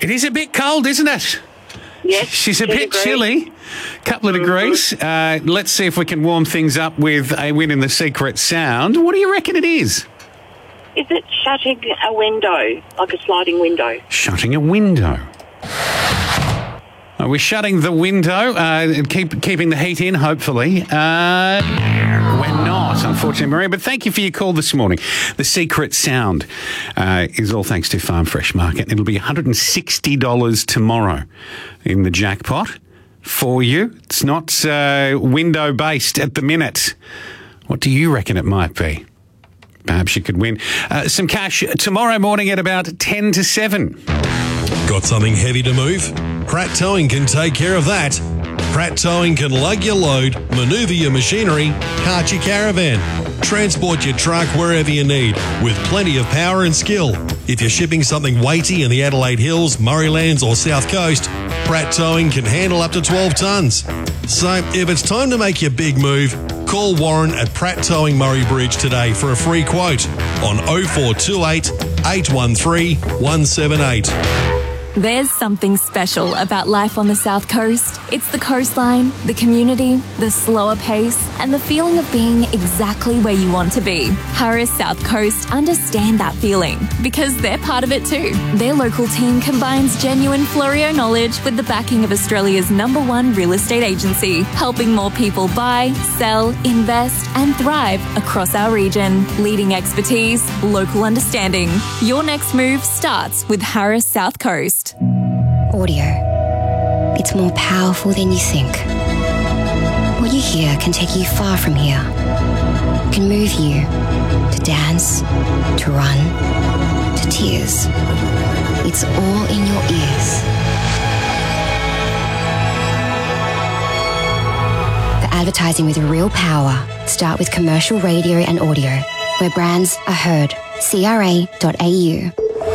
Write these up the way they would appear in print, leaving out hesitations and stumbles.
It is a bit cold, isn't it? Yes. She's a bit chilly. Couple of degrees. Let's see if we can warm things up with a win in the secret sound. What do you reckon it is? Is it shutting a window, like a sliding window? Shutting a window. We're shutting the window and keeping the heat in, hopefully. We're not, unfortunately, Maria, but thank you for your call this morning. The secret sound is all thanks to Farm Fresh Market. It'll be $160 tomorrow in the jackpot for you. It's not window-based at the minute. What do you reckon it might be? Perhaps you could win some cash tomorrow morning at about 10 to 7. Got something heavy to move? Pratt Towing can take care of that. Pratt Towing can lug your load, manoeuvre your machinery, cart your caravan, transport your truck wherever you need with plenty of power and skill. If you're shipping something weighty in the Adelaide Hills, Murraylands or South Coast, Pratt Towing can handle up to 12 tonnes. So if it's time to make your big move, call Warren at Pratt Towing Murray Bridge today for a free quote on 0428 813 178. There's something special about life on the South Coast. It's the coastline, the community, the slower pace, and the feeling of being exactly where you want to be. Harris South Coast understand that feeling because they're part of it too. Their local team combines genuine Florio knowledge with the backing of Australia's #1 real estate agency, helping more people buy, sell, invest, and thrive across our region. Leading expertise, local understanding. Your next move starts with Harris South Coast. Audio. It's more powerful than you think. What you hear can take you far from here. It can move you to dance, to run, to tears. It's all in your ears. The advertising with real power. Start with commercial radio and audio, where brands are heard. CRA.au.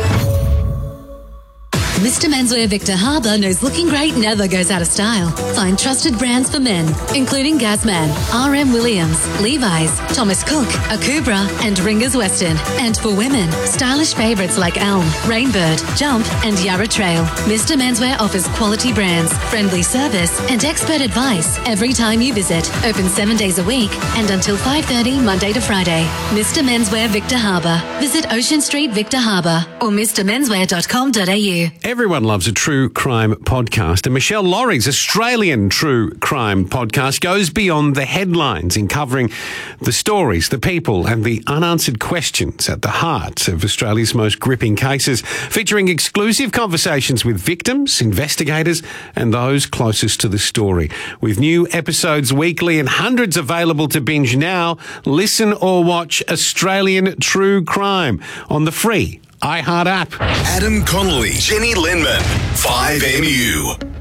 Mr. Menswear Victor Harbour knows looking great never goes out of style. Find trusted brands for men, including Gazman, RM Williams, Levi's, Thomas Cook, Akubra, and Ringers Western. And for women, stylish favourites like Elm, Rainbird, Jump, and Yarra Trail. Mr. Menswear offers quality brands, friendly service, and expert advice every time you visit. Open 7 days a week and until 5:30 Monday to Friday. Mr. Menswear Victor Harbour. Visit Ocean Street Victor Harbour or mrmenswear.com.au. Everyone loves a true crime podcast, and Michelle Laurie's Australian true crime podcast goes beyond the headlines in covering the stories, the people, and the unanswered questions at the heart of Australia's most gripping cases, featuring exclusive conversations with victims, investigators, and those closest to the story. With new episodes weekly and hundreds available to binge now, listen or watch Australian True Crime on the free iHeart app. Adam Connolly, Jenny Linman, 5MU.